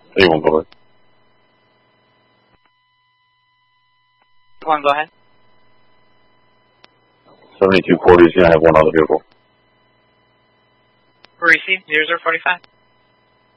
A1, go ahead. One, go ahead. 7240 is going to have one other vehicle. Receive 0045.